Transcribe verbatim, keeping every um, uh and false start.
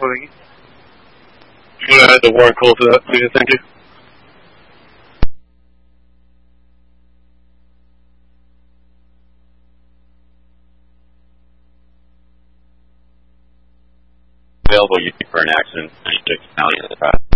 thank you. I'm going to add the warrant call to that, please. Thank you. Available for an accident, ninety-six Valley of the Press.